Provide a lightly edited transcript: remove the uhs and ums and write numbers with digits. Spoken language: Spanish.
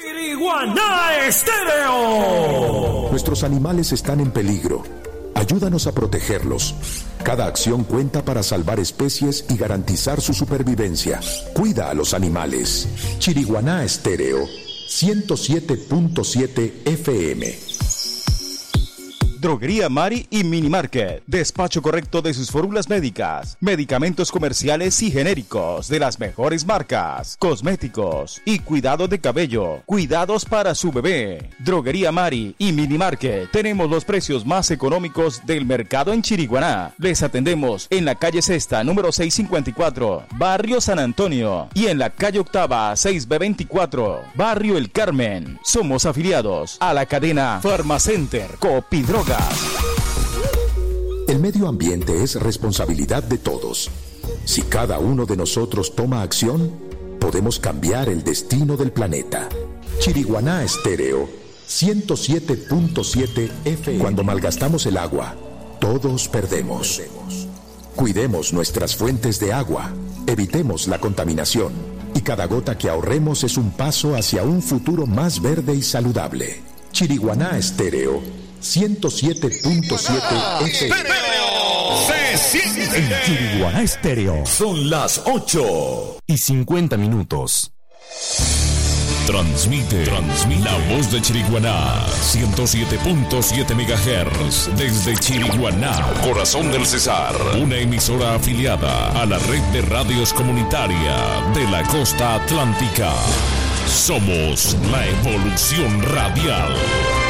Chiriguaná Estéreo. Nuestros animales están en peligro. Ayúdanos a protegerlos. Cada acción cuenta para salvar especies y garantizar su supervivencia. Cuida a los animales. Chiriguaná Estéreo, 107.7 FM. Droguería Mari y Mini Market. Despacho correcto de sus fórmulas médicas, medicamentos comerciales y genéricos de las mejores marcas, cosméticos y cuidado de cabello, cuidados para su bebé. Droguería Mari y Mini Market. Tenemos los precios más económicos del mercado en Chiriguaná. Les atendemos en la calle Sexta, número 654, Barrio San Antonio, y en la calle Octava, 6B24, Barrio El Carmen. Somos afiliados a la cadena Farmacenter Copidroga. El medio ambiente es responsabilidad de todos. Si cada uno de nosotros toma acción, podemos cambiar el destino del planeta. Chiriguaná Estéreo, 107.7 FM. Cuando malgastamos el agua, todos perdemos. Cuidemos nuestras fuentes de agua, evitemos la contaminación, y cada gota que ahorremos es un paso hacia un futuro más verde y saludable. Chiriguaná Estéreo, 107.7 FM. Se siente En Chiriguaná Estéreo. Son las 8:50. Transmite la voz de Chiriguaná, 107.7 MHz, desde Chiriguaná, corazón del Cesar, una emisora afiliada a la red de radios comunitaria de la costa atlántica. Somos la evolución radial.